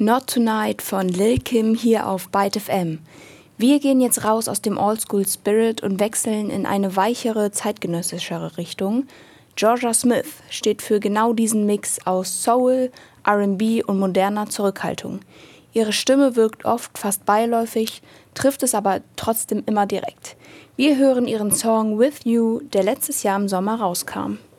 Not Tonight von Lil Kim hier auf Byte FM. Wir gehen jetzt raus aus dem Oldschool Spirit und wechseln in eine weichere, zeitgenössischere Richtung. Jorja Smith steht für genau diesen Mix aus Soul, R&B und moderner Zurückhaltung. Ihre Stimme wirkt oft fast beiläufig, trifft es aber trotzdem immer direkt. Wir hören ihren Song With You, der letztes Jahr im Sommer rauskam.